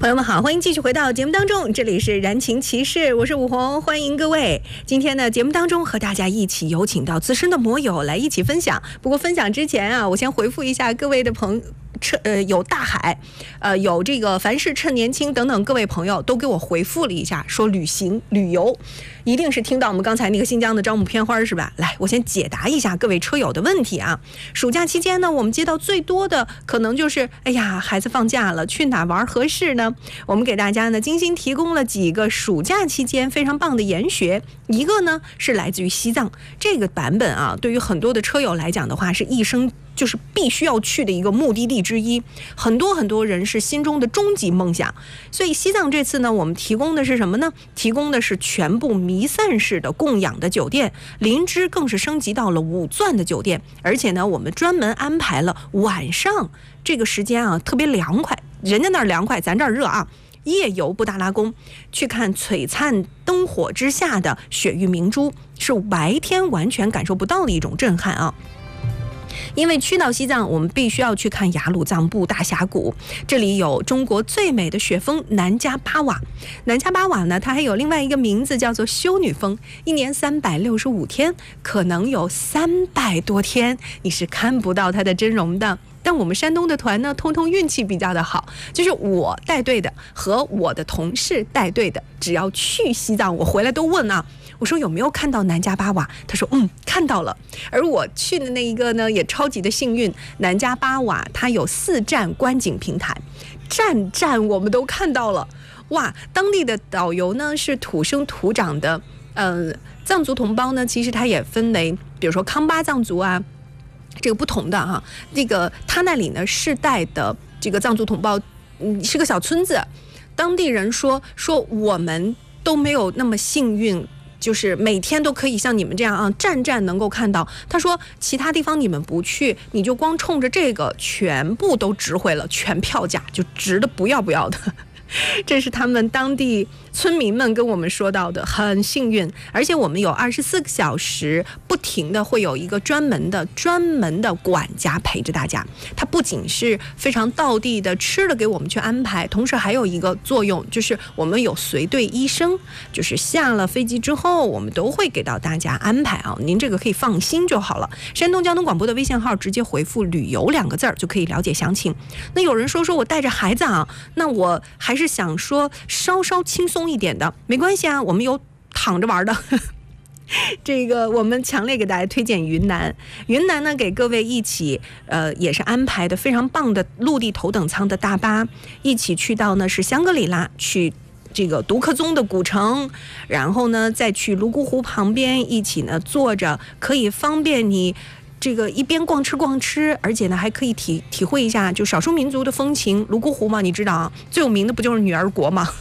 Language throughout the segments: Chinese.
朋友们好，欢迎继续回到节目当中，这里是燃情骑士，我是武红，欢迎各位。今天呢，节目当中和大家一起有请到资深的摩友来一起分享。不过分享之前啊，我先回复一下各位的有大海，有这个凡事趁年轻等等各位朋友都给我回复了一下，说旅游一定是听到我们刚才那个新疆的招募片花是吧？来，我先解答一下各位车友的问题啊。暑假期间呢，我们接到最多的可能就是哎呀，孩子放假了，去哪玩合适呢？我们给大家呢精心提供了几个暑假期间非常棒的研学。一个呢是来自于西藏，这个版本啊，对于很多的车友来讲的话，是一生就是必须要去的一个目的地之一，很多人是心中的终极梦想。所以西藏这次呢，我们提供的是什么呢？提供的是全部弥散式的供养的酒店，林芝更是升级到了5钻的酒店，而且呢，我们专门安排了晚上这个时间啊，特别凉快，人家那儿凉快，咱这儿热啊。夜游布达拉宫，去看璀璨灯火之下的雪域明珠，是白天完全感受不到的一种震撼啊。因为去到西藏，我们必须要去看雅鲁藏布大峡谷，这里有中国最美的雪峰南迦巴瓦。南迦巴瓦呢，它还有另外一个名字叫做修女峰，一年365天，可能有300多天你是看不到它的真容的。但我们山东的团呢，通通运气比较的好，就是我带队的和我的同事带队的，只要去西藏，我回来都问啊，我说有没有看到南迦巴瓦？他说看到了。而我去的那一个呢，也超级的幸运，南迦巴瓦它有4站观景平台，站我们都看到了。哇，当地的导游呢是土生土长的，藏族同胞呢，其实它也分为，比如说康巴藏族啊。这个不同的哈，这个他那里呢世代的这个藏族同胞，是个小村子，当地人说我们都没有那么幸运，就是每天都可以像你们这样啊，站能够看到。他说其他地方你们不去，你就光冲着这个全部都值回了，全票价就值得不要的。这是他们当地村民们跟我们说到的，很幸运。而且我们有24个小时不停的会有一个专门的管家陪着大家，他不仅是非常道地的吃的给我们去安排，同时还有一个作用，就是我们有随队医生，就是下了飞机之后我们都会给到大家安排啊，您这个可以放心就好了。山东交通广播的微信号直接回复旅游2个字就可以了解详情。那有人说我带着孩子啊，那我还是想说稍轻松一点的，没关系啊，我们有躺着玩的。这个我们强烈给大家推荐云南呢，给各位一起也是安排的非常棒的陆地头等舱的大巴，一起去到呢是香格里拉，去这个独克宗的古城，然后呢再去泸沽湖旁边一起呢坐着，可以方便你这个一边逛吃，而且呢还可以体会一下就少数民族的风情。泸沽湖嘛，你知道啊，最有名的不就是女儿国吗？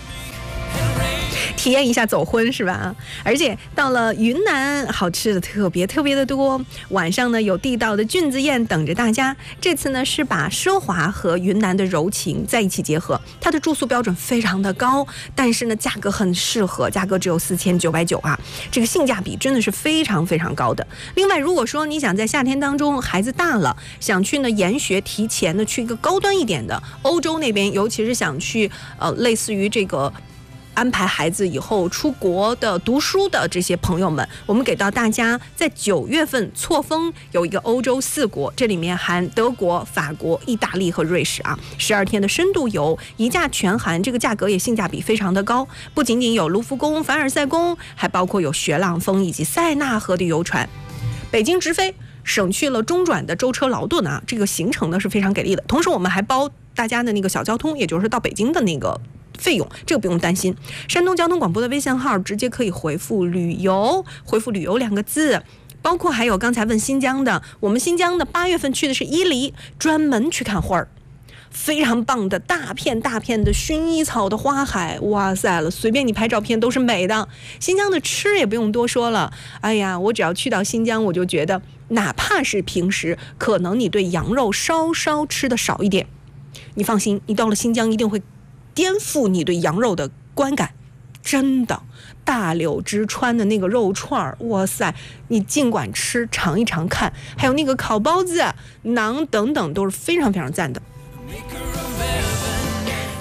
体验一下走婚是吧？而且到了云南，好吃的特别的多。晚上呢有地道的菌子宴等着大家。这次呢是把奢华和云南的柔情在一起结合，它的住宿标准非常的高，但是呢价格很适合，价格只有4990啊，这个性价比真的是非常高的。另外，如果说你想在夏天当中孩子大了，想去呢研学，提前的去一个高端一点的欧洲那边，尤其是想去类似于这个安排孩子以后出国的读书的这些朋友们，我们给到大家在9月份错峰有一个欧洲4国，这里面含德国、法国、意大利和瑞士啊，12天的深度游，一价全含，这个价格也性价比非常的高。不仅仅有卢浮宫、凡尔赛宫，还包括有雪朗峰以及塞纳河的游船，北京直飞，省去了中转的舟车劳顿啊，这个行程呢是非常给力的。同时我们还包大家的那个小交通，也就是到北京的那个费用，这个不用担心。山东交通广播的微信号直接可以回复旅游2个字，包括还有刚才问新疆的，我们新疆的8月份去的是伊犁，专门去看花儿，非常棒的大片的薰衣草的花海，哇塞了，随便你拍照片都是美的。新疆的吃也不用多说了，哎呀，我只要去到新疆，我就觉得哪怕是平时可能你对羊肉稍吃的少一点，你放心，你到了新疆一定会颠覆你对羊肉的观感，真的。大柳之川的那个肉串，哇塞，你尽管吃，尝一尝看，还有那个烤包子、馕等等都是非常赞的。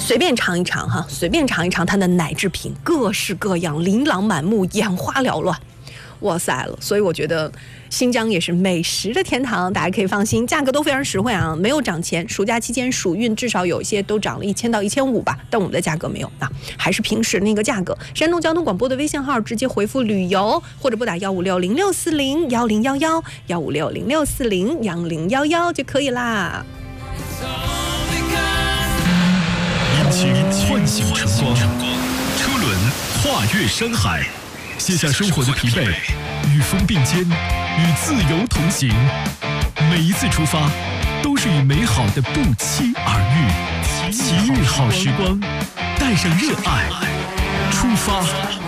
随便尝一尝哈，随便尝一尝它的奶制品，各式各样，琳琅满目，眼花缭乱。哇塞了，所以我觉得新疆也是美食的天堂，大家可以放心，价格都非常实惠啊，没有涨钱。暑假期间暑运至少有一些都涨了1000到1500吧，但我们的价格没有啊，还是平时那个价格。山东交通广播的微信号直接回复旅游，或者拨打15606401011，15606401011就可以啦。 引擎唤醒晨光，车轮跨越山海，卸下生活的疲惫，与风并肩，与自由同行。每一次出发，都是与美好的不期而遇。奇遇好时光，带上热爱，出发。